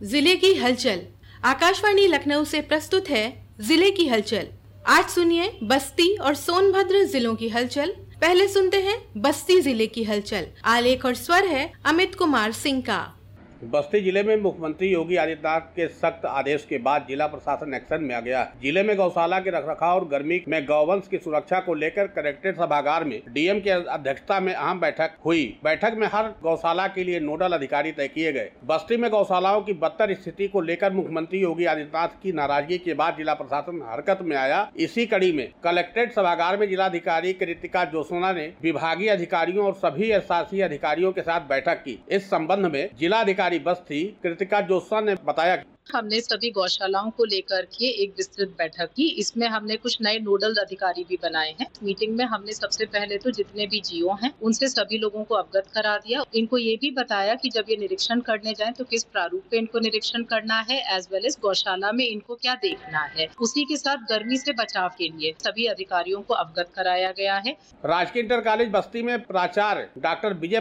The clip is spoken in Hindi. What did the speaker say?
जिले की हलचल। आकाशवाणी लखनऊ से प्रस्तुत है जिले की हलचल। आज सुनिए बस्ती और सोनभद्र जिलों की हलचल। पहले सुनते हैं बस्ती जिले की हलचल। आलेख और स्वर है अमित कुमार सिंह का। बस्ती जिले में मुख्यमंत्री योगी आदित्यनाथ के सख्त आदेश के बाद जिला प्रशासन एक्शन में आ गया। जिले में गौशाला के रखरखाव और गर्मी में गौवंश की सुरक्षा को लेकर कलेक्ट्रेट सभागार में डीएम की अध्यक्षता में अहम बैठक हुई। बैठक में हर गौशाला के लिए नोडल अधिकारी तय किए गए। बस्ती में गौशालाओं की बदतर स्थिति को लेकर मुख्यमंत्री योगी आदित्यनाथ की नाराजगी के बाद जिला प्रशासन हरकत में आया। इसी कड़ी में कलेक्ट्रेट सभागार में जिलाधिकारी कृतिका जोशना ने विभागीय अधिकारियों और सभी शासकीय अधिकारियों के साथ बैठक की। इस संबंध में जिलाधिकारी बस्ती कृतिका जोशना ने बताया, हमने सभी गौशालाओं को लेकर के एक विस्तृत बैठक की। इसमें हमने कुछ नए नोडल अधिकारी भी बनाए हैं। मीटिंग में हमने सबसे पहले तो जितने भी जीओ हैं उनसे सभी लोगों को अवगत करा दिया। इनको ये भी बताया कि जब ये निरीक्षण करने जाएं तो किस प्रारूप पे इनको निरीक्षण करना है, एज वेल एज गौशाला में इनको क्या देखना है। उसी के साथ गर्मी से बचाव के लिए सभी अधिकारियों को अवगत कराया गया है। राजकीय इंटर कॉलेज बस्ती में प्राचार्य डॉक्टर विजय